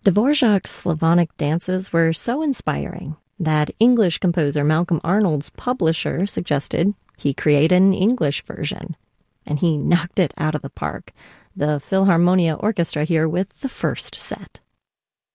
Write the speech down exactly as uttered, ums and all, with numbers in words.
Dvorak's Slavonic dances were so inspiring that English composer Malcolm Arnold's publisher suggested he create an English version. And he knocked it out of the park. The Philharmonia Orchestra here with the first set.